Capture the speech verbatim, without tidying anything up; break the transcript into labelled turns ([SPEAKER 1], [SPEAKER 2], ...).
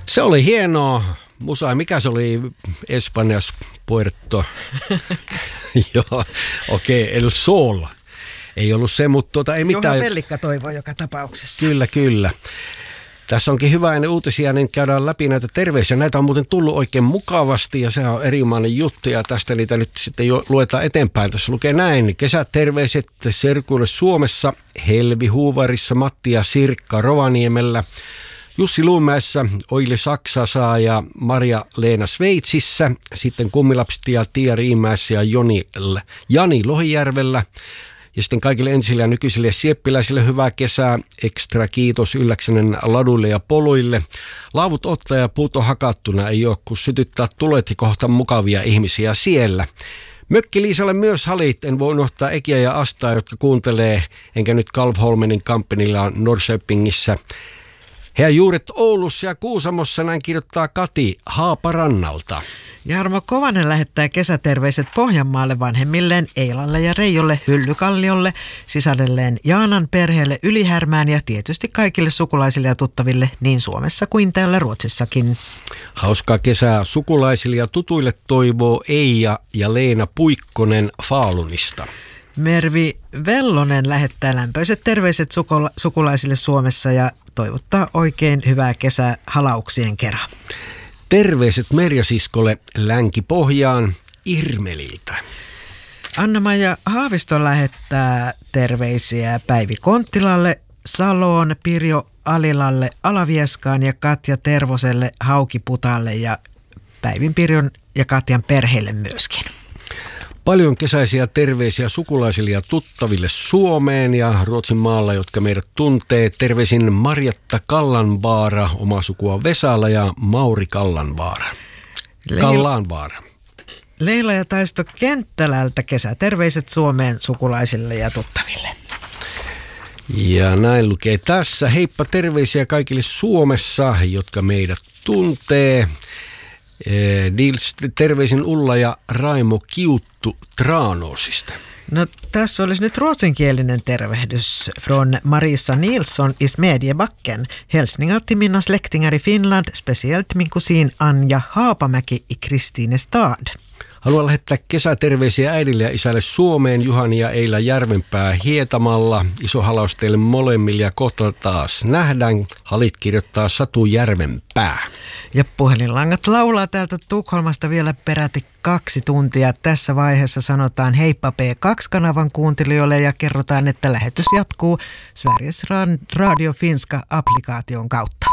[SPEAKER 1] Se oli hienoa. Musa, mikä se oli? Espanjas, Puerto. Joo, okei, okay, El Sol. Ei ollut se, mutta tuota, ei mitään.
[SPEAKER 2] Juha Pellikka toivoo joka tapauksessa.
[SPEAKER 1] Kyllä, kyllä. Tässä onkin hyvä ennen uutisia, niin käydään läpi näitä terveisiä. Näitä on muuten tullut oikein mukavasti ja sehän on erinomainen juttu ja tästä niitä nyt sitten jo luetaan eteenpäin. Tässä lukee näin. Kesäterveiset serkuille Suomessa, Helvi Huuvarissa, Matti ja Sirkka Rovaniemellä, Jussi Luumäessä, Oili Saksassa ja Maria-Leena Sveitsissä, sitten Kummilapset ja Tiia Riimäessä ja Joni, Jani Lohijärvellä. Ja sitten kaikille entisille ja nykyisille sieppiläisille hyvää kesää. Ekstra kiitos Ylläksenen laduille ja poluille. Laavut ottaa ja puut on hakattuna. Ei ole kun sytyttää tulet ja kohta mukavia ihmisiä siellä. Mökki Liisalle myös halit. En voi unohtaa Ekiä ja Astaa, jotka kuuntelee. Enkä nyt Kalvholmenin kampanilla Norrköpingissä. Heidän juuret Oulussa ja Kuusamossa, näin kirjoittaa Kati Haaparannalta.
[SPEAKER 2] Jarmo Kovanen lähettää kesäterveiset Pohjanmaalle vanhemmilleen Eilalle ja Reijolle Hyllykalliolle, sisarelleen Jaanan perheelle Ylihärmään ja tietysti kaikille sukulaisille ja tuttaville niin Suomessa kuin täällä Ruotsissakin.
[SPEAKER 1] Hauskaa kesää sukulaisille ja tutuille toivoo Eija ja Leena Puikkonen Falunista.
[SPEAKER 2] Mervi Vellonen lähettää lämpöiset terveiset sukula- sukulaisille Suomessa ja toivottaa oikein hyvää kesää halauksien kerran.
[SPEAKER 1] Terveiset Merjasiskolle Länki-Pohjaan Irmeliltä.
[SPEAKER 2] Anna-Maija Haavisto lähettää terveisiä Päivi Konttilalle, Saloon, Pirjo Alilalle, Alavieskaan ja Katja Tervoselle, Haukiputalle ja Päivin, Pirjon ja Katjan perheelle myöskin.
[SPEAKER 1] Paljon kesäisiä terveisiä sukulaisille ja tuttaville Suomeen ja Ruotsin maalla, jotka meidät tuntee. Terveisin Marjatta Kallanvaara, oma sukua Vesala ja Mauri Kallanvaara.
[SPEAKER 2] Leila,
[SPEAKER 1] Kallanvaara.
[SPEAKER 2] Leila ja Taisto Kenttälältä kesäterveiset Suomeen sukulaisille ja tuttaville.
[SPEAKER 1] Ja näin lukee tässä. Heippa terveisiä kaikille Suomessa, jotka meidät tuntee. Nils, terveisin Ulla ja Raimo Kiuttu Tranåsista.
[SPEAKER 2] No tässä olisi nyt ruotsinkielinen tervehdys från Marisa Nilsson i Smedjebacken. Hälsningar till mina släktingar i Finland, speciellt min kusin Anja Haapamäki i Kristinestad.
[SPEAKER 1] Haluan lähettää kesäterveisiä äidille ja isälle Suomeen, Juhani ja Eila Järvenpää Hietamalla. Iso halaus teille molemmille ja kohta taas nähdään. Halit kirjoittaa Satu Järvenpää.
[SPEAKER 2] Ja puhelinlangat laulaa täältä Tukholmasta vielä peräti kaksi tuntia. Tässä vaiheessa sanotaan heippa P kaksi-kanavan kuuntelijoille ja kerrotaan, että lähetys jatkuu Sveriges Radio Finska applikaation kautta.